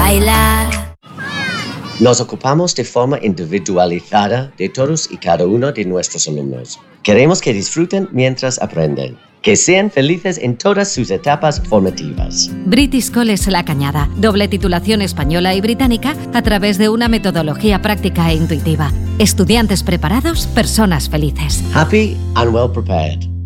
bailar. Nos ocupamos de forma individualizada de todos y cada uno de nuestros alumnos. Queremos que disfruten mientras aprenden. Que sean felices en todas sus etapas formativas. British College La Cañada. Doble titulación española y británica a través de una metodología práctica e intuitiva. Estudiantes preparados, personas felices. Happy and well prepared.